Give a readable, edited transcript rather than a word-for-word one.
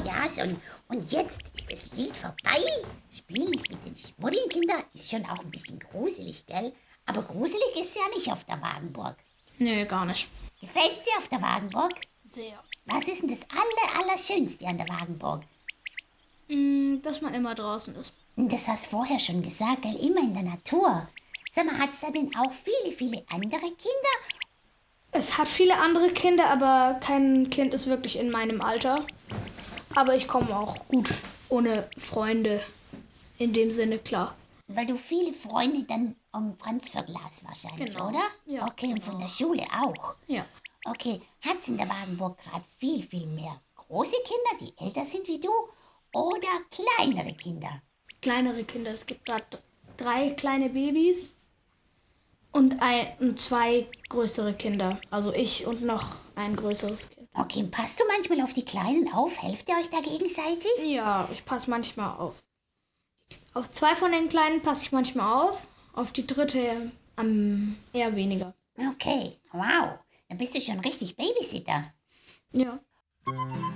ja, und jetzt ist das Lied vorbei. Spielen mit den Schmuddelkindern ist schon auch ein bisschen gruselig, gell? Aber gruselig ist ja nicht auf der Wagenburg. Nee, gar nicht. Gefällt's dir auf der Wagenburg? Sehr. Was ist denn das Allerschönste an der Wagenburg? Dass man immer draußen ist. Das hast du vorher schon gesagt, gell? Immer in der Natur. Sag mal, hat's da denn auch viele andere Kinder? Es hat viele andere Kinder, aber kein Kind ist wirklich in meinem Alter. Aber ich komme auch gut ohne Freunde in dem Sinne klar. Weil du viele Freunde dann am Franzviertel hast wahrscheinlich, Genau. oder? Ja, okay, und genau. von der Schule auch. Ja. Okay, hat's in der Wagenburg gerade viel mehr große Kinder, die älter sind wie du, oder kleinere Kinder? Kleinere Kinder. Es gibt da 3 kleine Babys und 2 größere Kinder. Also ich und noch ein größeres Kind. Okay, und passt du manchmal auf die Kleinen auf? Helft ihr euch da gegenseitig? Ja, ich passe manchmal auf. Auf 2 von den Kleinen passe ich manchmal auf die dritte eher weniger. Okay, wow, dann bist du schon richtig Babysitter. Ja.